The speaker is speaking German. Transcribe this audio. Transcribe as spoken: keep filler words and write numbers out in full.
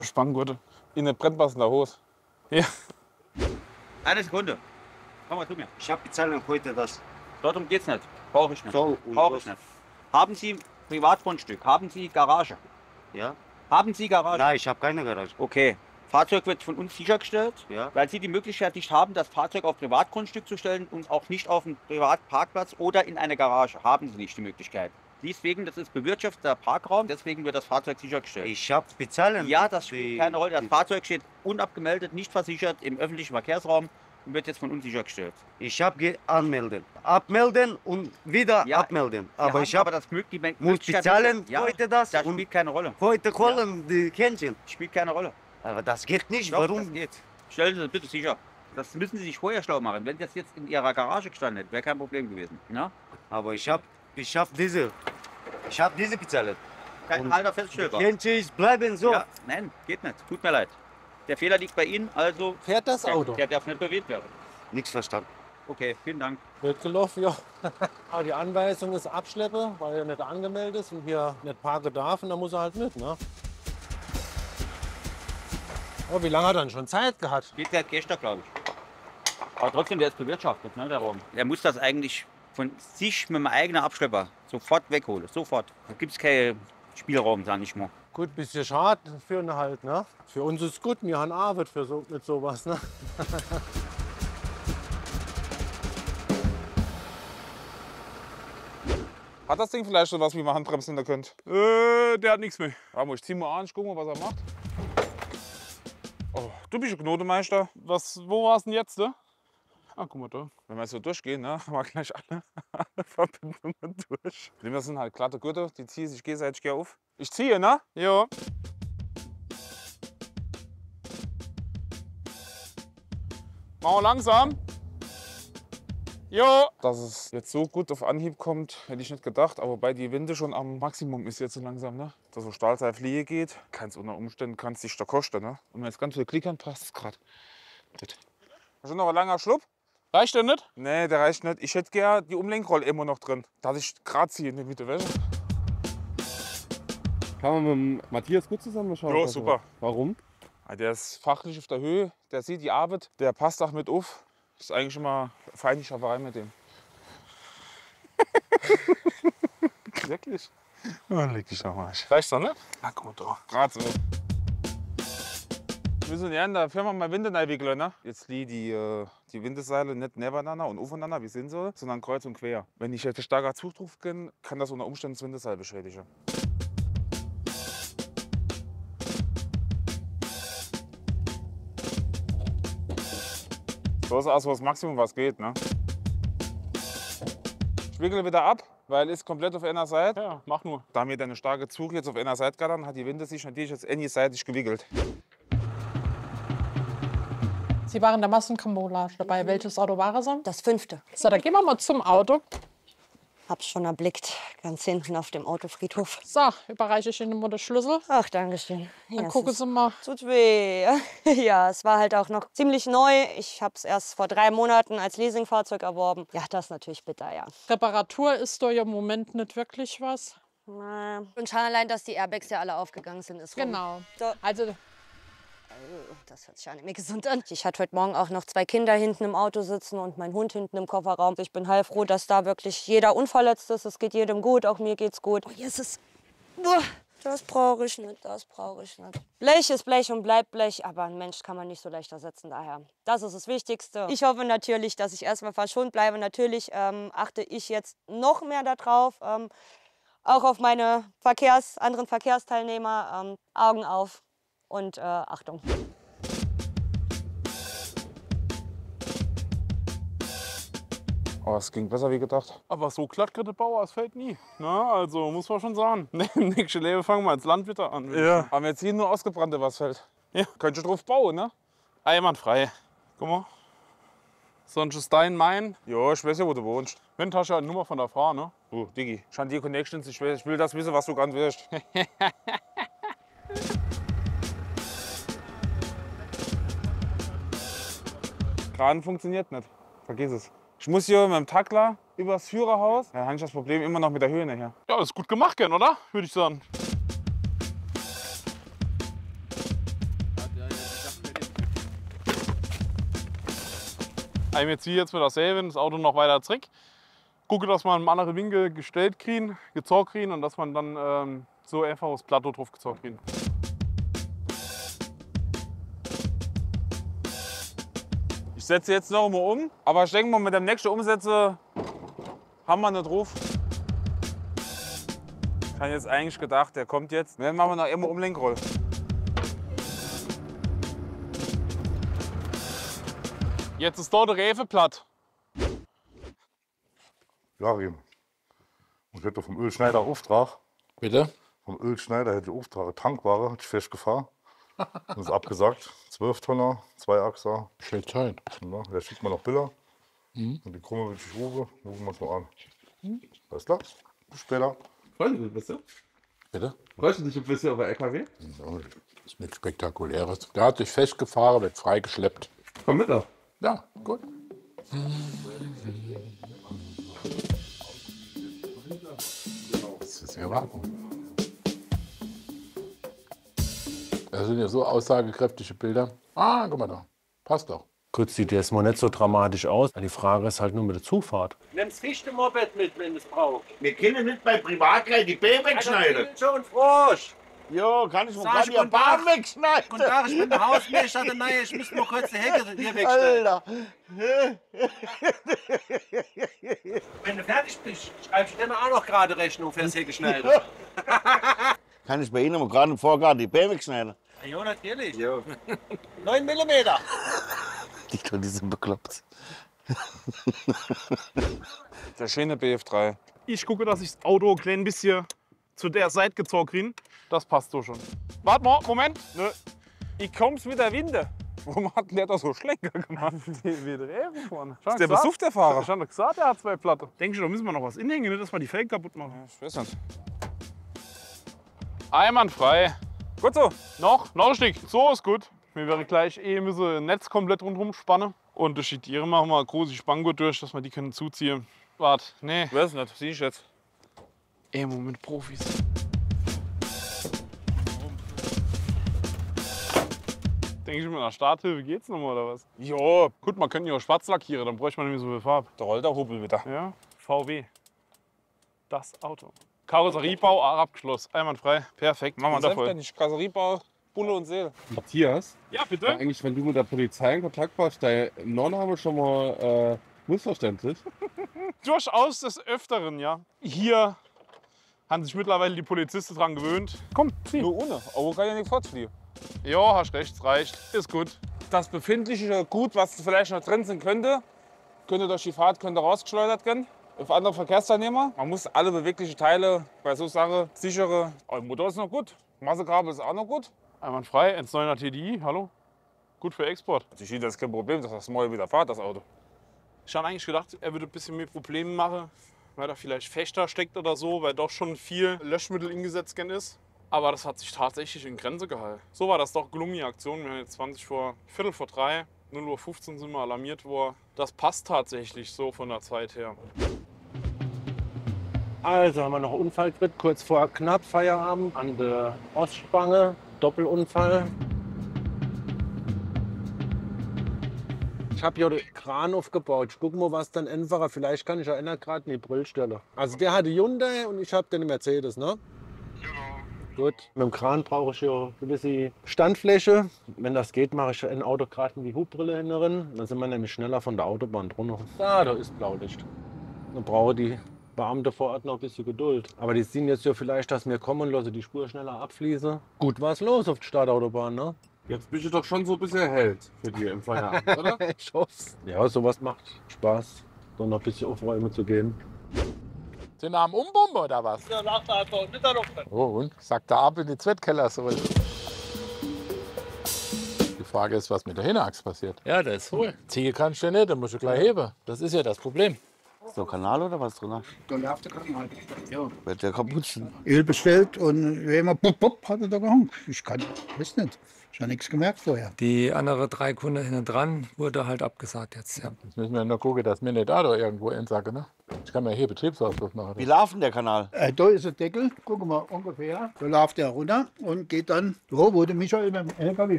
Spanngurte. In eine brennbare Hose. Ja. Eine Sekunde. Komm mal zu mir. Ich habe bezahlt heute das. Darum geht's nicht. Brauche ich nicht. So, Brauche ich nicht. Haben Sie Privatgrundstück? Haben Sie Garage? Ja? Haben Sie Garage? Nein, ich habe keine Garage. Okay. Fahrzeug wird von uns sichergestellt, Ja? weil Sie die Möglichkeit nicht haben, das Fahrzeug auf Privatgrundstück zu stellen und auch nicht auf einen Privatparkplatz oder in eine Garage. Haben Sie nicht die Möglichkeit. Deswegen, das ist bewirtschafteter Parkraum, deswegen wird das Fahrzeug sichergestellt. Ich habe bezahlt. Ja, das spielt die, keine Rolle. Das die, Fahrzeug steht unabgemeldet, nicht versichert im öffentlichen Verkehrsraum und wird jetzt von uns sichergestellt. Ich habe anmelden. Abmelden und wieder Ja, abmelden. Wir Aber haben ich habe aber das möglich, muss bezahlen ja, heute das. das Und spielt keine Rolle. heute holen die Kännchen. Spielt keine Rolle. Aber das geht nicht. Doch, Warum? Das geht. Stellen Sie das bitte sicher. Das müssen Sie sich vorher schlau machen. Wenn das jetzt in Ihrer Garage gestanden hätte, wäre kein Problem gewesen. Ja? Aber ich habe ich hab diese. Ich habe diese bezahlt. Kein Und alter Feststellbar. Kännchen ist bleiben so. Ja, nein, geht nicht. Tut mir leid. Der Fehler liegt bei Ihnen, also Fährt das der, Auto? der darf nicht bewegt werden. Nichts verstanden. Okay, vielen Dank. Wird gelaufen, ja. Aber die Anweisung ist Abschleppe, weil er nicht angemeldet ist und hier nicht parken darf. Und dann muss er halt mit. Ne? Oh, wie lange hat er denn schon Zeit gehabt? Geht der gestern, glaube ich. Aber trotzdem, der ist bewirtschaftet, ne, der Raum. Er muss das eigentlich von sich mit dem eigenen Abschlepper sofort wegholen. Sofort. Da gibt es keinen Spielraum, sag ich mal. Gut, bisschen schade für ihn halt. Ne? Für uns ist gut, wir haben Arbeit für so, mit sowas. Ne? Hat das Ding vielleicht schon was, wie man Handbremsen da könnt? Äh, der hat nichts mehr. Aber ich zieh mal an, ich guck mal, was er macht. Oh, du bist ein Knotenmeister. Was, wo warst du denn jetzt? Ne? Ah, guck mal da. Wenn wir so durchgehen, ne, haben wir gleich alle, alle Verbindungen durch. Das sind halt glatte Gurte, die ziehen sich gegenseitig auf. Ich ziehe, ne? Ja. Machen wir langsam. Jo. Dass es jetzt so gut auf Anhieb kommt, hätte ich nicht gedacht. Aber bei die Winde schon am Maximum ist jetzt so langsam, ne? Dass so Stahlseil fliege geht, kann es unter Umständen kann es dich da kosten, ne? Und wenn es ganz viel klickern passt es gerade. Hast du noch ein langer Schlupp? Reicht der nicht? Nee, der reicht nicht. Ich hätte gern die Umlenkrolle immer noch drin, dass ich gerade ziehe in die Mitte, weißt du? Kann man mit dem Matthias gut zusammen schauen? Ja, super. Warum? Der ist fachlich auf der Höhe, der sieht die Arbeit, der passt auch mit auf. Das ist eigentlich immer feine Schafferei mit dem. Wirklich? Ja, leg dich am Arsch. Reicht's doch, ne? Na, guck mal da. Gerade so. Wir müssen ja in der Firma mal Winde einwickeln, ne? Jetzt liegen die, äh, die Windeseile nicht nebeneinander und aufeinander, wie sind sie, sondern kreuz und quer. Wenn ich jetzt starker Zug drauf bin, kann das unter Umständen das Windeseil beschädigen. So ist also das Maximum, was geht, ne? Ich wickel wieder ab, weil es komplett auf einer Seite. Ja, mach nur. Da mir eine starke Zug jetzt auf einer Seite gehabt, hat die Winde sich natürlich jetzt any-seitig gewickelt. Sie waren in der Massenkamouflage dabei. Welches Auto war es? Das fünfte. So, dann gehen wir mal zum Auto. Hab's schon erblickt. Ganz hinten auf dem Autofriedhof. So, überreiche ich Ihnen mal den Schlüssel. Ach, danke schön. Dann Ja, gucken es Sie mal. tut weh. Ja, es war halt auch noch ziemlich neu. Ich habe es erst vor drei Monaten als Leasingfahrzeug erworben. Ja, das ist natürlich bitter, ja. Reparatur ist da ja im Moment nicht wirklich was. Na, und schon allein, dass die Airbags ja alle aufgegangen sind, ist rum. Genau. So. Also, Das hört sich ja nicht mehr gesund an. Ich hatte heute Morgen auch noch zwei Kinder hinten im Auto sitzen und mein Hund hinten im Kofferraum. Ich bin heilfroh, dass da wirklich jeder unverletzt ist. Es geht jedem gut, auch mir geht's gut. Oh, hier ist es. Uah, das brauche ich nicht, das brauche ich nicht. Blech ist Blech und bleibt Blech, aber ein Mensch kann man nicht so leicht ersetzen. Daher, das ist das Wichtigste. Ich hoffe natürlich, dass ich erstmal verschont bleibe. Natürlich ähm, achte ich jetzt noch mehr darauf. Ähm, auch auf meine Verkehrs-, anderen Verkehrsteilnehmer. Ähm, Augen auf. Und äh, Achtung. Oh, es ging besser wie gedacht. Aber so glatt kriegt der Bauer das Feld nie. Na, also muss man schon sagen. Im nächsten Leben fangen wir als Landwitter an. Ja. Aber jetzt hier nur ausgebrannte was fällt. Ja. Könnt ihr drauf bauen, ne? Einwandfrei. Guck mal. Sonst ist dein mein. Ja, ich weiß ja, wo du wohnst. Wenn hast du ja eine Nummer von der Frau, ne? Du, Diggi, schon die Connections, ich will, ich will das wissen, was du ganz wirst. Kran funktioniert nicht. Vergiss es. Ich muss hier mit dem Tackler übers Führerhaus. Da habe ich das Problem immer noch mit der Höhe nachher. Ja, das ist gut gemacht, gern, oder? Würde ich sagen. Ich ziehe jetzt mit derselben das Auto noch weiter zurück. Gucke, dass man im anderen Winkel gestellt kriegen, gezogen kriegen und dass man dann ähm, so einfach aufs Plateau drauf gezogen kriegen. Ich setze jetzt noch mal um, aber ich denke mal, mit dem nächsten Umsätze haben wir nicht drauf. Ich habe jetzt eigentlich gedacht, der kommt jetzt. Dann machen wir noch immer Umlenkroll. Jetzt ist da der Reifen platt. Joachim, ich hätte vom Ölschneider Auftrag. Bitte? Vom Ölschneider hätte ich Auftrag. Tankware, hat ich festgefahren. Das ist abgesagt. zwölf Tonner, zwei Achser. Schön Zeit. Ja, der schickt mir noch Bilder. Mhm. Und die Krumme will ich rufen. Rufen wir uns noch an. Mhm. Alles klar? Bis später. Freuen Sie sich ein bisschen? Bitte? Freuen Sie sich ein bisschen auf den L K W? Ja, das ist nichts Spektakuläres. Der hat sich festgefahren, wird freigeschleppt. Komm mit doch. Ja, gut. Das ist erwarten. Das sind ja so aussagekräftige Bilder. Ah, guck mal da. Passt doch. Gut, sieht jetzt mal nicht so dramatisch aus. Die Frage ist halt nur mit der Zufahrt. Nimm's Fichte-Moped mit, wenn es braucht. Wir können nicht bei Privatleuten die Bäume wegschneiden. Schon frosch. Jo, kann ich mal Sag gerade ich, ihr guten Baum Tag. wegschneiden? Guten Tag, ich bin der Hausmeister. Nein, ich muss nur kurz die Hecke hier wegschneiden. Alter. Wenn du fertig bist, schreibe ich dir auch noch gerade Rechnung fürs Heckeschneiden. Kann ich bei Ihnen mal gerade im Vorgarten die Bäume wegschneiden? Ja, natürlich. neun Millimeter. Die, die sind bekloppt. Der schöne B F drei. Ich gucke, dass ich das Auto ein klein bisschen zu der Seite gezogen kriege. Das passt so schon. Warte mal, Moment. Nö. Ich komm's mit der Winde. Warum hat denn der da so Schlenker gemacht? Wie der Reifen vorne. Ist der besufft, der Fahrer? Ich habe gesagt, er hat zwei Platten. Denke ich, da müssen wir noch was inhängen, nicht, dass wir die Felgen kaputt machen. Ich weiß nicht. Einwandfrei. Gut so. Noch, noch ein Stück. So ist gut. Wir werden gleich eh müssen ein Netz komplett rundherum spannen. Und durch die Tiere machen wir eine große Spanngurt durch, dass wir die können zuziehen. Warte, nee. Ich weiß nicht, sieh ich jetzt. Eh, Moment, Profis. Denke ich mir, nach Starthilfe geht's noch mal, oder was? Ja, Gut, man könnte ja auch schwarz lackieren, dann bräuchte man nicht mehr so viel Farbe. da rollt der Hubbel wieder. Ja, V W. Das Auto. Karosseriebau, abgeschlossen. Einwandfrei. Perfekt. Machen wir Wundervoll. selbstständig. Karosseriebau, Bulle und Seele. Ja, Matthias, war bitte. eigentlich, wenn du mit der Polizei in Kontakt warst, dein Nachname schon mal äh, missverständlich? Durchaus des Öfteren, ja. Hier haben sich mittlerweile die Polizisten dran gewöhnt. Komm, zieh. Nur ohne, aber kann ja nicht fortfliegen. Ja, hast recht, es reicht. Ist gut. Das befindliche Gut, was vielleicht noch drin sein könnte, könnte durch die Fahrt könnte rausgeschleudert werden auf andere Verkehrsteilnehmer. Man muss alle beweglichen Teile bei so Sachen sichere. Oh, der Motor ist noch gut, Massekabel ist auch noch gut. Einwandfrei, eins Komma neun T D I, hallo. Gut für Export. Ich sehe das kein Problem, dass das mal wieder fährt, das Auto. Ich habe eigentlich gedacht, er würde ein bisschen mehr Probleme machen, weil da vielleicht Fechter steckt oder so, weil doch schon viel Löschmittel eingesetzt ist. Aber das hat sich tatsächlich in Grenze gehalten. So war das doch gelungen, die Aktion. Wir haben jetzt zwanzig vor, Viertel vor drei, null Uhr fünfzehn sind wir alarmiert worden. Das passt tatsächlich so von der Zeit her. Also haben wir noch Unfallgrid kurz vor knapp Feierabend an der Ostspange. Doppelunfall. Ich habe hier den Kran aufgebaut. Ich gucke mal, was dann einfacher. Vielleicht kann ich erinnern gerade in die Brillstelle. Also der hatte Hyundai und ich habe den Mercedes, ne? Gut. Mit dem Kran brauche ich hier eine gewisse Standfläche. Wenn das geht, mache ich ein Auto gerade in die Hubbrille hinein. Dann sind wir nämlich schneller von der Autobahn drunter. Ah, da ist Blaulicht. Dann brauche die Beamte vor Ort noch ein bisschen Geduld. Aber die sehen jetzt ja vielleicht, dass wir kommen und lassen die Spur schneller abfließen. Gut was los auf der Startautobahn, ne? Jetzt bist du doch schon so ein bisschen Held für dich im Feierabend, oder? Ich hoff's. Ja, sowas macht Spaß, so noch ein bisschen aufräumen zu gehen. Sind wir am Umbomben oder was? Ja, nach der Antwort mit der Luft. Oh, und? Sagt er ab in die Zwettkeller zurück. Die Frage ist, was mit der Hinterachse passiert. Ja, das ist wohl. Ziehen kannst du ja nicht, dann musst du gleich heben. Das ist ja das Problem. Ist da ein Kanal oder was drin? Da läuft der Kanal. Ja. Wird der kaputt sein? Öl bestellt und wie immer, pup, pup, hat er da gehangen. Ich kann, weiß nicht. Ich habe nichts gemerkt vorher. Die anderen drei Kunden hinten dran wurde halt abgesagt jetzt. Ja. Jetzt müssen wir nur gucken, dass wir nicht da, da irgendwo entsacken. Ne? Ich kann mir hier Betriebsausflug machen. Wie laufen der Kanal? Äh, da ist der Deckel, gucken wir ungefähr. Da läuft der runter und geht dann da, wo der Michael mit dem L K W